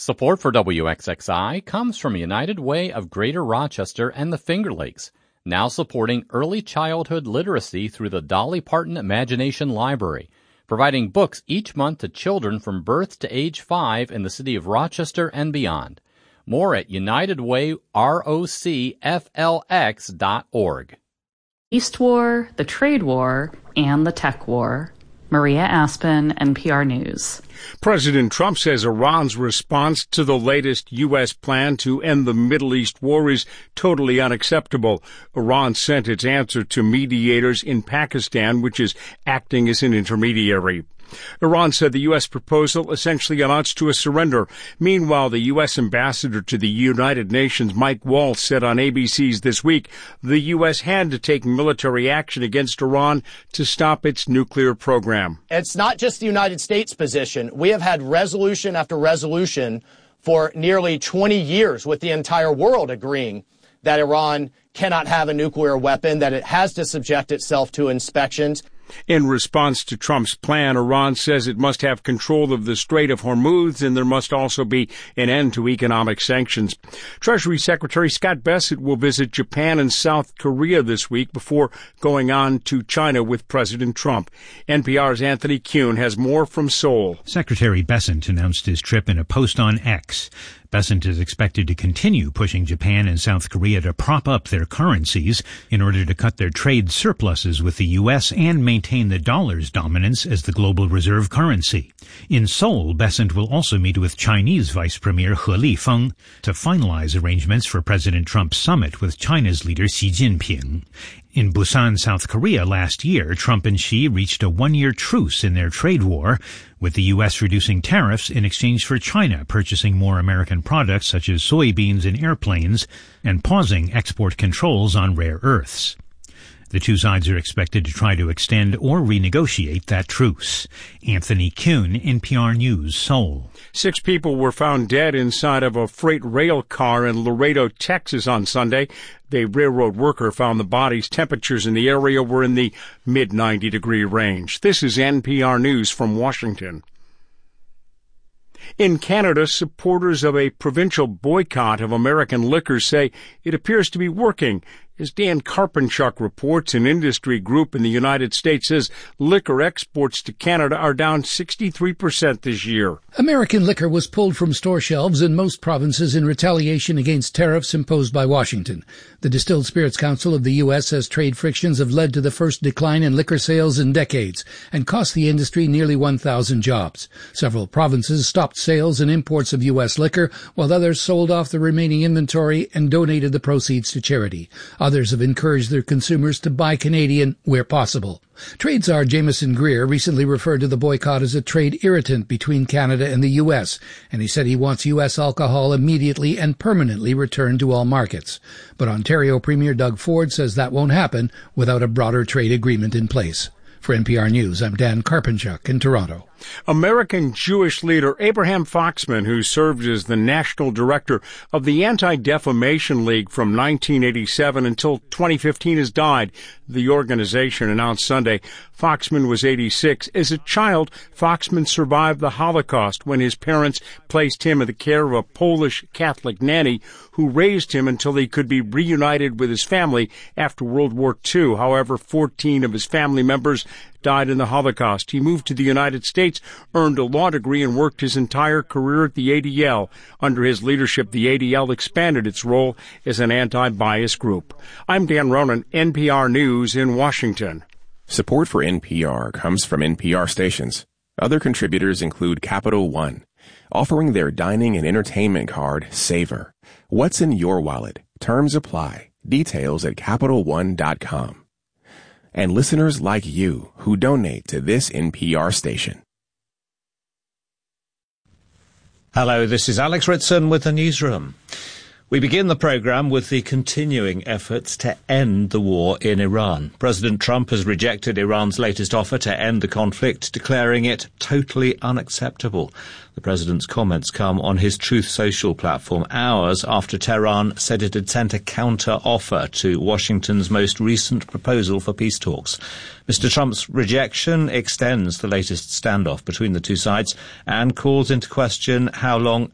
Support for WXXI comes from United Way of Greater Rochester and the Finger Lakes, now supporting early childhood literacy through the Dolly Parton Imagination Library, providing books each month to children from birth to age 5 in the city of Rochester and beyond. More at UnitedWayROCFLX.org. East War, the Trade War, and the Tech War. Maria Aspen, NPR News. President Trump says Iran's response to the latest U.S. plan to end the Middle East war is totally unacceptable. Iran sent its answer to mediators in Pakistan, which is acting as an intermediary. Iran said the U.S. proposal essentially amounts to a surrender. Meanwhile, the U.S. ambassador to the United Nations, Mike Waltz, said on ABC's This Week the U.S. had to take military action against Iran to stop its nuclear program. It's not just the United States position. We have had resolution after resolution for nearly 20 years with the entire world agreeing that Iran cannot have a nuclear weapon, that it has to subject itself to inspections. In response to Trump's plan, Iran says it must have control of the Strait of Hormuz, and there must also be an end to economic sanctions. Treasury Secretary Scott Bessent will visit Japan and South Korea this week before going on to China with President Trump. NPR's Anthony Kuhn has more from Seoul. Secretary Bessent announced his trip in a post on X. Bessent is expected to continue pushing Japan and South Korea to prop up their currencies in order to cut their trade surpluses with the U.S. and maintain the dollar's dominance as the global reserve currency. In Seoul, Bessent will also meet with Chinese Vice Premier He Lifeng to finalize arrangements for President Trump's summit with China's leader Xi Jinping. In Busan, South Korea last year, Trump and Xi reached a one-year truce in their trade war, with the U.S. reducing tariffs in exchange for China purchasing more American products such as soybeans and airplanes and pausing export controls on rare earths. The two sides are expected to try to extend or renegotiate that truce. Anthony Kuhn, NPR News, Seoul. 6 people were found dead inside of a freight rail car in Laredo, Texas on Sunday. The railroad worker found the bodies. Temperatures in the area were in the mid-90-degree range. This is NPR News from Washington. In Canada, supporters of a provincial boycott of American liquor say it appears to be working. As Dan Karpenchuk reports, an industry group in the United States says liquor exports to Canada are down 63% this year. American liquor was pulled from store shelves in most provinces in retaliation against tariffs imposed by Washington. The Distilled Spirits Council of the U.S. says trade frictions have led to the first decline in liquor sales in decades and cost the industry nearly 1,000 jobs. Several provinces stopped sales and imports of U.S. liquor, while others sold off the remaining inventory and donated the proceeds to charity. Others have encouraged their consumers to buy Canadian where possible. Trade czar Jameson Greer recently referred to the boycott as a trade irritant between Canada and the U.S., and he said he wants U.S. alcohol immediately and permanently returned to all markets. But Ontario Premier Doug Ford says that won't happen without a broader trade agreement in place. For NPR News, I'm Dan Karpenchuk in Toronto. American Jewish leader Abraham Foxman, who served as the national director of the Anti-Defamation League from 1987 until 2015, has died. The organization announced Sunday. Foxman was 86. As a child, Foxman survived the Holocaust when his parents placed him in the care of a Polish Catholic nanny who raised him until he could be reunited with his family after World War II. However, 14 of his family members died in the Holocaust. He moved to the United States, earned a law degree, and worked his entire career at the ADL. Under his leadership, the ADL expanded its role as an anti-bias group. I'm Dan Ronan, NPR News in Washington. Support for NPR comes from NPR stations. Other contributors include Capital One, offering their dining and entertainment card, Savor. What's in your wallet? Terms apply. Details at CapitalOne.com. And listeners like you who donate to this NPR station. Hello, this is Alex Ritson with the Newsroom. We begin the program with the continuing efforts to end the war in Iran. President Trump has rejected Iran's latest offer to end the conflict, declaring it totally unacceptable. The president's comments come on his Truth Social platform hours after Tehran said it had sent a counter-offer to Washington's most recent proposal for peace talks. Mr. Trump's rejection extends the latest standoff between the two sides and calls into question how long